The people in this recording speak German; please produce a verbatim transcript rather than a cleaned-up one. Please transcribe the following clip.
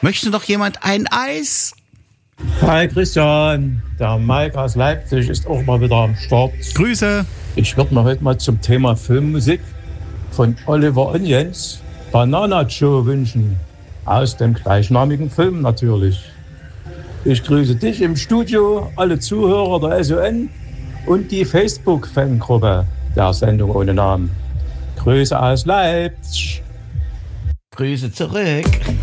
Möchte noch jemand ein Eis? Hi Christian, der Mike aus Leipzig ist auch mal wieder am Start. Grüße. Ich würde mir heute mal zum Thema Filmmusik von Oliver Onions Banana Joe wünschen. Aus dem gleichnamigen Film natürlich. Ich grüße dich im Studio, alle Zuhörer der S O N und die Facebook-Fangruppe der Sendung ohne Namen. Grüße aus Leipzig. Grüße zurück.